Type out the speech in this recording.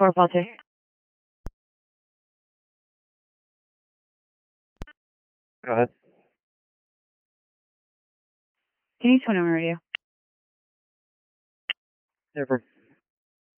4 Volta. Go ahead. Can you tune on radio? Never.